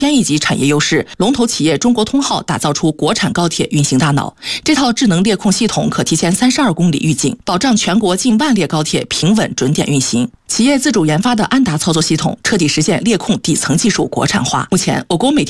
天一级产业优势，龙头企业中国通号打造出国产高铁运行大脑。这套智能列控系统可提前32公里预警，保障全国近万列高铁平稳准点运行。企业自主研发的安达操作系统彻底实现列控底层技术国产化。目前，我国每天